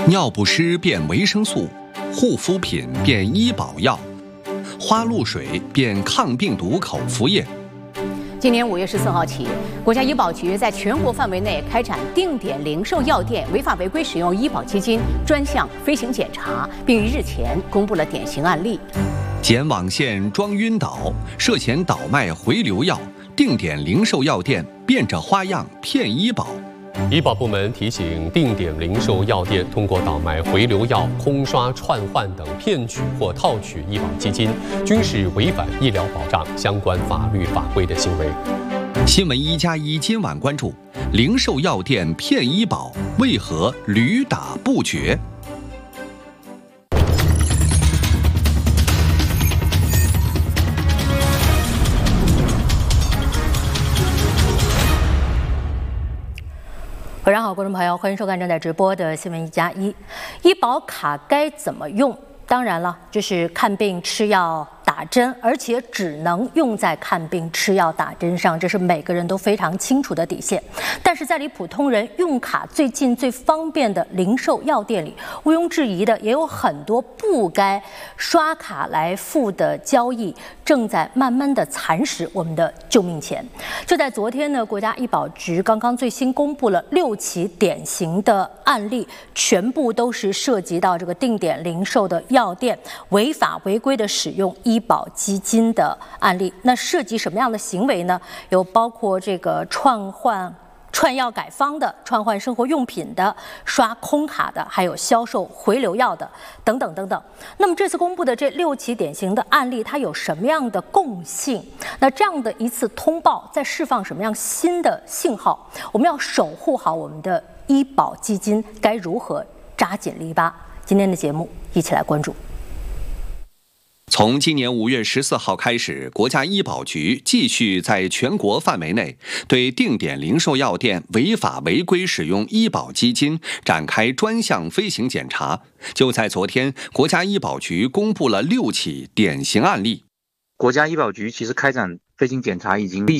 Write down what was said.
尿不湿变维生素，护肤品变医保药，花露水变抗病毒口服液。 今年5月14号起，国家医保局在全国范围内开展定点零售药店违法违规使用医保基金专项飞行检查，并于日前公布了典型案例。 剪网线装晕倒，涉嫌倒卖回流药，定点零售药店变着花样骗医保。 医保部门提醒，定点零售药店通过倒卖回流药、空刷、串换等骗取或套取医保基金，均是违反医疗保障相关法律法规的行为。 新闻1+1今晚关注：零售药店骗医保，为何屡打不绝？ 晚上好，观众朋友，欢迎收看正在直播的新闻1+1。医保卡该怎么用？当然了，就是看病、吃药、打针，而且只能用在看病、吃药、打针上，这是每个人都非常清楚的底线。但是在离普通人用卡最近、最方便的零售药店里，毋庸置疑的也有很多不该刷卡来付的交易，正在慢慢的蚕食我们的救命钱。就在昨天呢，国家医保局刚刚最新公布了6起典型的案例，全部都是涉及到这个定点零售的药店违法违规的使用医保基金的案例。那涉及什么样的行为呢？有包括这个串药改方的、串换生活用品的、刷空卡的，还有销售回流药的，等等等等。那么这次公布的这6起典型的案例，它有什么样的共性？那这样的一次通报在释放什么样新的信号？我们要守护好我们的医保基金，该如何扎紧篱笆？今天的节目一起来关注。 从今年5月14号开始，国家医保局继续在全国范围内对定点零售药店违法违规使用医保基金展开专项飞行检查。就在昨天，国家医保局公布了6起典型案例。 国家医保局其实开展飞行检查已经